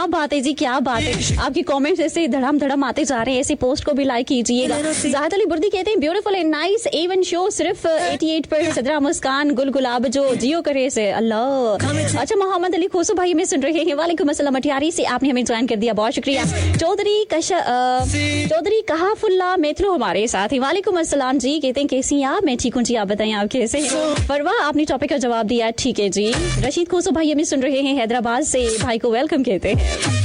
क्या बात है जी, क्या बात है। आपकी कमेंट्स ऐसे धड़ाम धड़ाम आते जा रहे हैं, ऐसे पोस्ट को भी लाइक कीजिएगा। जाहिद अली बुर्दी कहते हैं beautiful and nice even show, सिर्फ 88 पर सदरा मुस्कान गुल गुलाब जो जियो करे से अल्लाह। अच्छा, मोहम्मद अली खोसू भाई हमें सुन रहे हैं, वालेकुम अस्सलाम। अटियारी से आपने हमें ज्वाइन कर दिया, बहुत शुक्रिया। चौधरी कहाफुल्ला मेथलो हमारे साथ ही, वालेकुम अस्सलाम जी। कहते हैं कैसी आप? मैं ठीक हूँ जी, आप बताएं आप कैसे हैं? फरवा आपने टॉपिक का जवाब दिया, ठीक है जी। रशीद खोसू भाई हमें सुन रहे हैं हैदराबाद से, भाई को वेलकम कहते हैं।